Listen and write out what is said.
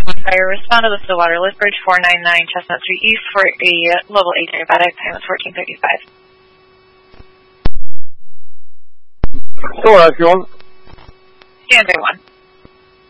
1 fire. Respond to the Stillwater Lift Bridge 499 Chestnut Street East for a level 8 diabetic. Time is 14:35. Stillwater, if you want. Stand by 1.